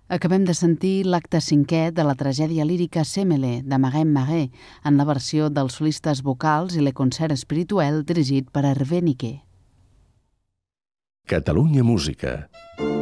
Acabem de sentir l'acte 5è de la tragèdia lírica Semele, de Marin Marais, en la versió dels solistes vocals i le concert espirituel dirigit per Hervé Niquet. Catalunya Música.